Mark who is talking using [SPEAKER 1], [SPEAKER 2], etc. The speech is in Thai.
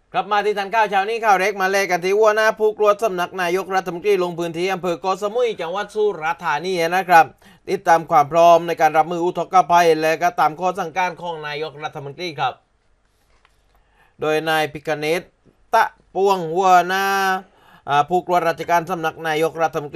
[SPEAKER 1] กลับมาที่ทันข้าวเช้านี้ข่าวเล็กมาเลยกันที่หัวหน้าผู้ตรวจสำนักนายกรัฐมนตรีลงพื้นที่อำเภอเกาะสมุยจังหวัดสุราษฎร์ธานีนะครับติดตามความพร้อมในการรับมืออุทกภัยและก็ตามข้อสั่งการของนายกรัฐมนตรีครับโดยนายพิคเนตตะปวงหัวหน้าผู้ตรวจราชการสำนักนายกรัฐมนตรี